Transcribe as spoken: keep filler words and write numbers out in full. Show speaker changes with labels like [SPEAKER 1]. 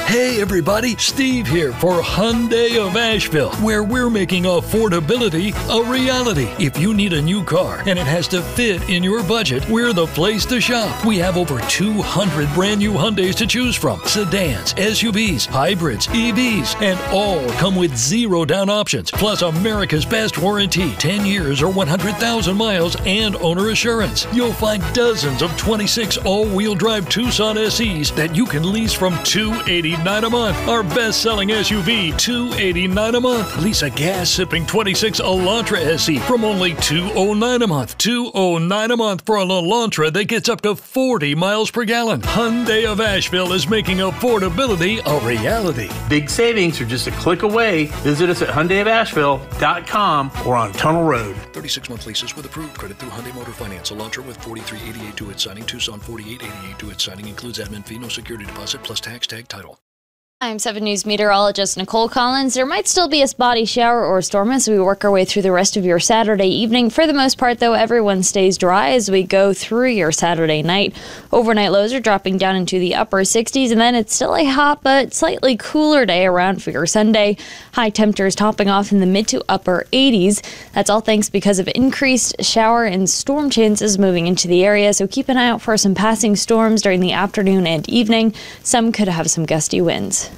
[SPEAKER 1] Hey everybody, Steve here for Hyundai of Asheville, where we're making affordability a reality. If you need a new car and it has to fit in your budget, we're the place to shop. We have over two hundred brand new Hyundais to choose from. Sedans, S U Vs, hybrids, E Vs, and all come with zero down options. Plus America's best warranty, ten years or one hundred thousand miles and owner assurance. You'll find dozens of twenty-six all-wheel drive Tucson S Es that you can lease from two hundred eighty-nine dollars a month. Our best-selling S U V, two hundred eighty-nine dollars a month. Lease a gas-sipping twenty-six Elantra S E from only two hundred nine dollars a month. two hundred nine dollars a month for an Elantra that gets up to forty miles per gallon. Hyundai of Asheville is making affordability a reality.
[SPEAKER 2] Big savings are just a click away. Visit us at Hyundai of Asheville dot com or on Tunnel Road.
[SPEAKER 1] thirty-six month leases with approved credit through Hyundai Motor Finance. Elantra with forty-three eighty-eight due at signing. Tucson forty-eight eighty-eight due at signing. Includes admin fee, no security deposit, plus tax tag title.
[SPEAKER 3] I'm seven News meteorologist Nicole Collins. There might still be a spotty shower or storm as we work our way through the rest of your Saturday evening. For the most part, though, everyone stays dry as we go through your Saturday night. Overnight lows are dropping down into the upper sixties, and then it's still a hot but slightly cooler day around for your Sunday. High temperatures topping off in the mid to upper eighties. That's all thanks because of increased shower and storm chances moving into the area, so keep an eye out for some passing storms during the afternoon and evening. Some could have some gusty winds.